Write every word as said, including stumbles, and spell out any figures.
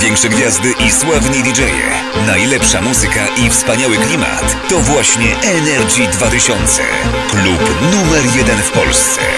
Największe gwiazdy i sławni didżeje. Najlepsza muzyka i wspaniały klimat. To właśnie Energy dwa tysiące. Klub numer jeden w Polsce.